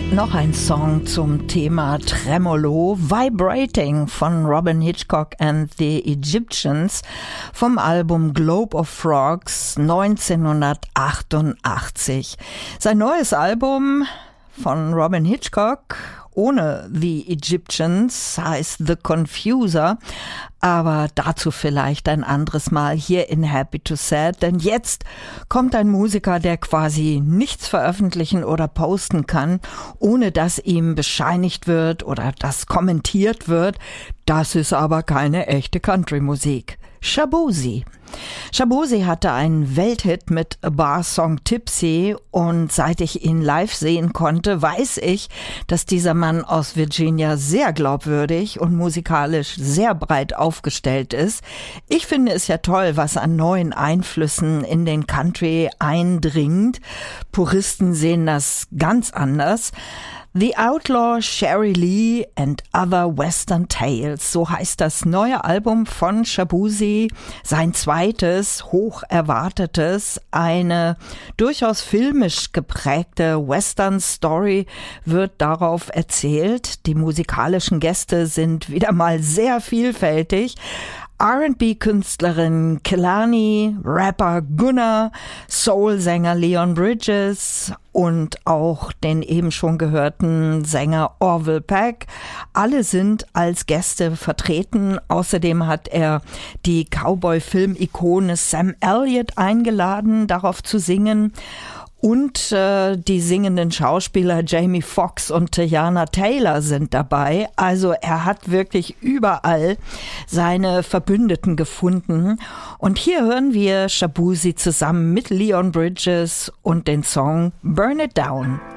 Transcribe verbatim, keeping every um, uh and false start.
Noch ein Song zum Thema Tremolo, Vibrating von Robin Hitchcock and the Egyptians vom Album Globe of Frogs neunzehnhundertachtundachtzig. Sein neues Album von Robin Hitchcock ohne The Egyptians heißt The Confuser, aber dazu vielleicht ein anderes Mal hier in Happy to Sad, denn jetzt kommt ein Musiker, der quasi nichts veröffentlichen oder posten kann, ohne dass ihm bescheinigt wird oder das kommentiert wird. Das ist aber keine echte Country-Musik. Shaboozey. Shaboozey hatte einen Welthit mit A Bar Song Tipsy und seit ich ihn live sehen konnte, weiß ich, dass dieser Mann aus Virginia sehr glaubwürdig und musikalisch sehr breit aufgestellt ist. Ich finde es ja toll, was an neuen Einflüssen in den Country eindringt. Puristen sehen das ganz anders. The Outlaw, Sherry Lee and Other Western Tales, so heißt das neue Album von Shaboozey, sein zweites, hoch erwartetes, eine durchaus filmisch geprägte Western-Story wird darauf erzählt. Die musikalischen Gäste sind wieder mal sehr vielfältig. R and B-Künstlerin Kehlani, Rapper Gunna, Soul-Sänger Leon Bridges und auch den eben schon gehörten Sänger Orville Peck. Alle sind als Gäste vertreten. Außerdem hat er die Cowboy-Film-Ikone Sam Elliott eingeladen, darauf zu singen. Und äh, die singenden Schauspieler Jamie Foxx und Teyana Taylor sind dabei. Also er hat wirklich überall seine Verbündeten gefunden. Und hier hören wir Shaboozey zusammen mit Leon Bridges und den Song Burn It Down.